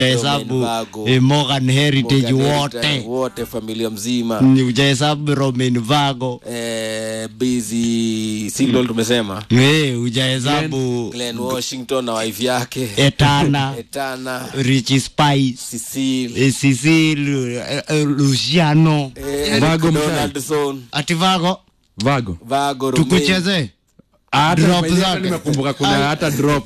hesabu Morgan Heritage wote familia mzima. Ni ujahesabu Romain Vago busy single tumesema. Ujahesabu Glenn Washington na wife yake Etana Richie Spice Cecil Luciano Vago Donaldson ati Vago tukucheze drop zake nimekumbuka kuna hata drop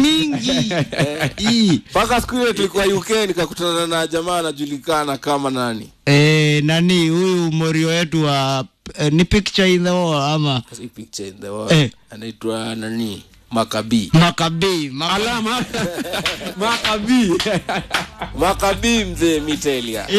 mingi paka siku ile tulikuwa UK nikakutana na jamaa anajulikana kama nani nani huyu morio wetu wa ni Picture in the Wall ama Picture in the Wall anaitwa nani Maccabi alama Maccabi mzee Mitelia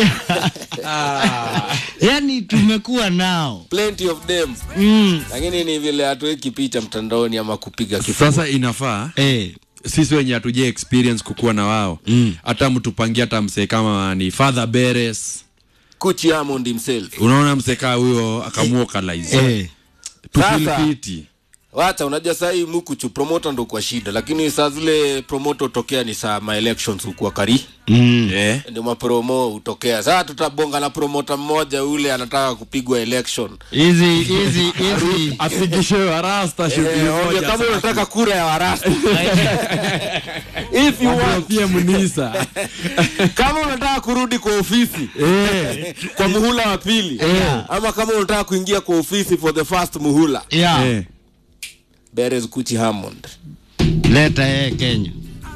yani tumekuwa nao plenty of them lakini ni vile hatuweki picha mtandaoni ama kupiga kifua. Sasa inafaa sisi wenye hatuje experience kukua na wao hata mtupangia hata msee kama ni Father Beres Kuchi Hammond himself, unaona mseka huyo akamuokalize tufilipiti. Wacha unajua sasa hii Mukuchu promoter ndo kwa shida, lakini saa zile promoter utokea ni saa ma elections huko kari ndio mapromo utokea. Sasa tutabonga na promoter mmoja ule anataka kupigwa election hizi afikishe warasta shughuli moja. Kama unataka kura ya warasta if you want pia munisa kama unataka kurudi kwa ofisi kwa muhula wa pili ama kama unataka kuingia kwa ofisi for the first muhula Beres Kuchi Hammond leta Kenya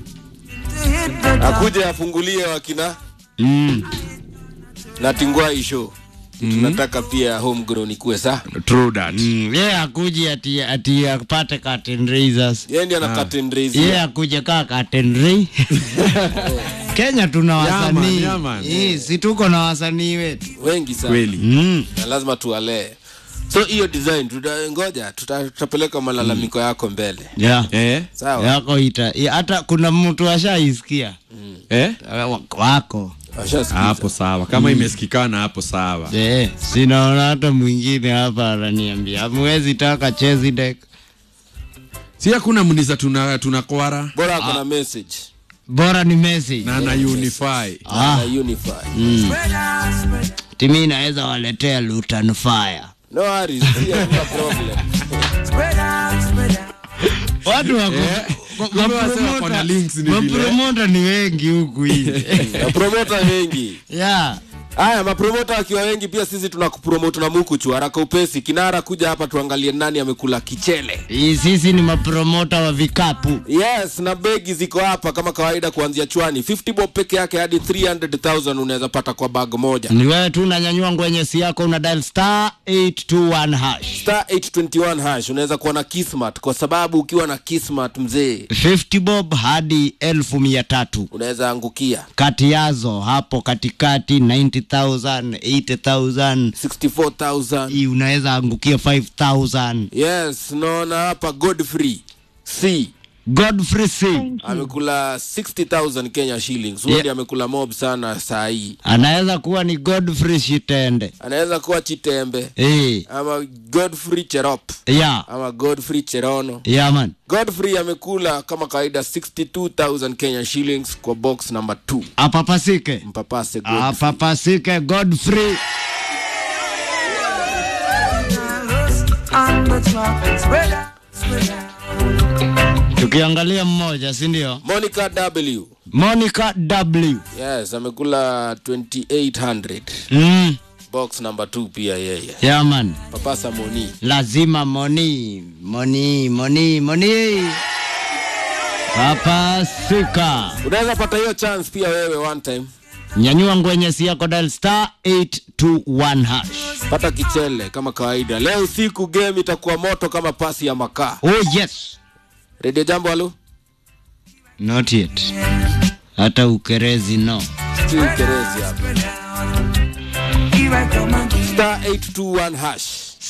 akuje afungulie wakina na Tingwai show. Tunataka pia homegrown ikuwe sawa. True that. Akuje ati apate curtain raisers. Ndiye ana curtain raisers. Akuje curtain ray. Kenya tuna wasanii. Si tuko na wasanii wetu wengi sana. Kweli. Na lazima tuwalee. So hiyo design ngoja tutapeleka malalamiko yako mbele. Sawa. Yako hata kuna mtu ashaisikia. Wako. Hapo sawa. Kama imesikikana hapo sawa. Sinaona hata mwingine hapa ananiambia hamwezi taka chezi deck. Si hakuna mniza tunakwara. Bora kuna message. Bora ni message. Na unify. Unify. Timi inaweza waletea Lutan Fire. No worries, no problem. Watu wako mapromoter ni wengi huku hivi. Mapromoter wengi. Haya mapromoter wakiwa wengi pia sisi tunakupromote na Mukuchu haraka upesi. Kinara kuja hapa tuangalie nani amekula kichele. Sisi ni mapromoter wa vikapu. Yes, na begi ziko hapa kama kawaida kuanzia chwani 50 bob peke yake hadi 300,000 unaweza pata kwa bag moja. Ni wewe tu unanyanyua ngwenyesi yako una dial *821 hash. *821 hash unaweza kuwa na Kismat kwa sababu ukiwa na Kismat mzee 50 bob hadi 1,300 unaweza angukia. Kati yazo hapo katikati 90,000, 80,000, 64,000. Hii unaweza angukia 5,000. Yes, naona hapa Godfrey C amekula 60,000 Kenya shillings. Huyo amekula mob sana saa hii. Anaweza kuwa ni Godfrey Chitende. Anaweza kuwa Chitembe. Ama Godfrey Cherop. Ama Godfrey Cherono. Man. Godfrey amekula kama kawaida 62,000 Kenya shillings kwa box number 2. Apapasike Godfrey. Tukiangalia mmoja, si ndio? Monica W. Yes, amekula 2,800. Box number 2 pia yeye. Man. Papasa Moni. Lazima Moni. Papasika. Unaweza pata hiyo chance pia wewe one time. Nyanyua ngwenyesi yako dial *821 hash. Pata kichele kama kawaida. Leo usiku game itakuwa moto kama pasi ya makaa. Yes. Radio Jambo halo? Not yet. Hata ukerezi no. Ukerezi hapa. *821 hash.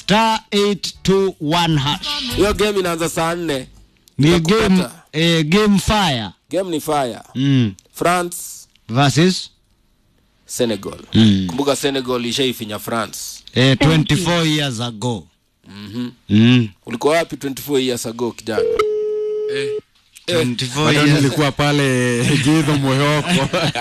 *821 hash. Hiyo game inaanza saa 4. Ni game fire. Game ni fire. France versus Senegal. Kumbuka Senegal ishaifinya France 24 years ago. Ulikuwa wapi 24 years ago kijana? 24 Bado years. nilikuwa pale Githu Moyoko.